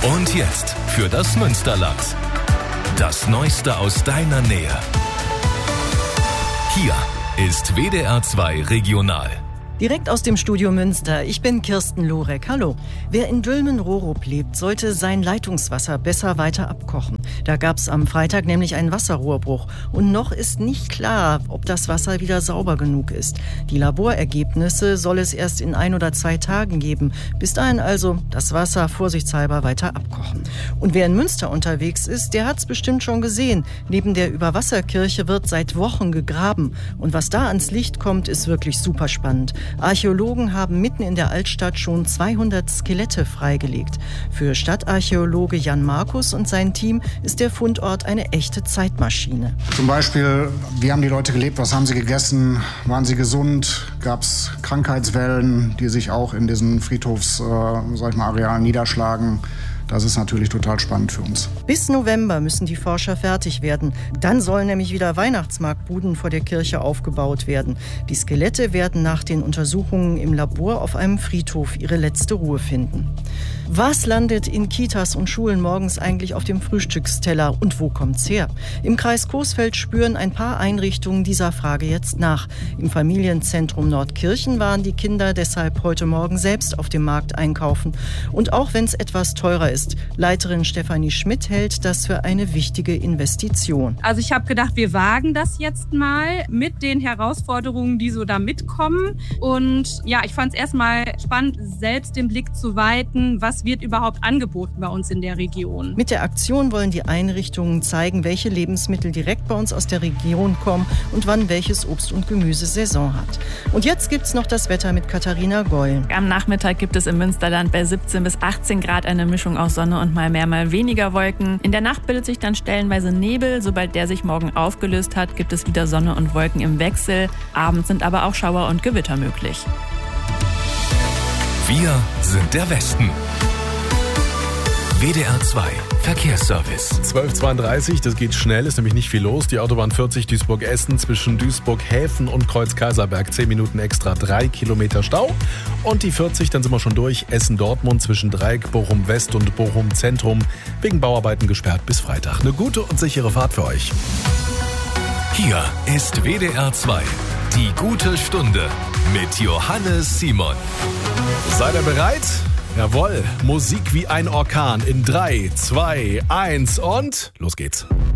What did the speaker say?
Und jetzt für das Münsterland. Das Neueste aus deiner Nähe. Hier ist WDR 2 Regional. Direkt aus dem Studio Münster. Ich bin Kirsten Lorek. Hallo. Wer in Dülmen-Rohrup lebt, sollte sein Leitungswasser besser weiter abkochen. Da gab es am Freitag nämlich einen Wasserrohrbruch. Und noch ist nicht klar, ob das Wasser wieder sauber genug ist. Die Laborergebnisse soll es erst in 1 oder 2 Tagen geben. Bis dahin also das Wasser vorsichtshalber weiter abkochen. Und wer in Münster unterwegs ist, der hat es bestimmt schon gesehen. Neben der Überwasserkirche wird seit Wochen gegraben. Und was da ans Licht kommt, ist wirklich super spannend. Archäologen haben mitten in der Altstadt schon 200 Skelette freigelegt. Für Stadtarchäologe Jan Markus und sein Team ist der Fundort eine echte Zeitmaschine. Zum Beispiel, wie haben die Leute gelebt, was haben sie gegessen, waren sie gesund, gab es Krankheitswellen, die sich auch in diesen Friedhofsarealen niederschlagen. Das ist natürlich total spannend für uns. Bis November müssen die Forscher fertig werden. Dann sollen nämlich wieder Weihnachtsmarktbuden vor der Kirche aufgebaut werden. Die Skelette werden nach den Untersuchungen im Labor auf einem Friedhof ihre letzte Ruhe finden. Was landet in Kitas und Schulen morgens eigentlich auf dem Frühstücksteller und wo kommt's her? Im Kreis Coesfeld spüren ein paar Einrichtungen dieser Frage jetzt nach. Im Familienzentrum Nordkirchen waren die Kinder deshalb heute Morgen selbst auf dem Markt einkaufen. Und auch wenn es etwas teurer ist, Leiterin Stefanie Schmidt hält das für eine wichtige Investition. Also ich habe gedacht, wir wagen das jetzt mal mit den Herausforderungen, die so da mitkommen. Und ja, ich fand es erstmal spannend, selbst den Blick zu weiten, was wird überhaupt angeboten bei uns in der Region. Mit der Aktion wollen die Einrichtungen zeigen, welche Lebensmittel direkt bei uns aus der Region kommen und wann welches Obst und Gemüse Saison hat. Und jetzt gibt's noch das Wetter mit Katharina Geulen. Am Nachmittag gibt es im Münsterland bei 17 bis 18 Grad eine Mischung aus Sonne und mal mehr, mal weniger Wolken. In der Nacht bildet sich dann stellenweise Nebel. Sobald der sich morgen aufgelöst hat, gibt es wieder Sonne und Wolken im Wechsel. Abends sind aber auch Schauer und Gewitter möglich. Wir sind der Westen. WDR 2 Verkehrsservice. 12:32, das geht schnell, ist nämlich nicht viel los. Die Autobahn 40 Duisburg-Essen zwischen Duisburg-Häfen und Kreuz-Kaiserberg 10 Minuten extra, 3 Kilometer Stau. Und die 40, dann sind wir schon durch, Essen-Dortmund zwischen Dreieck, Bochum-West und Bochum-Zentrum wegen Bauarbeiten gesperrt bis Freitag. Eine gute und sichere Fahrt für euch. Hier ist WDR 2, die gute Stunde mit Johannes Simon. Seid ihr bereit? Jawohl, Musik wie ein Orkan in 3, 2, 1 und los geht's.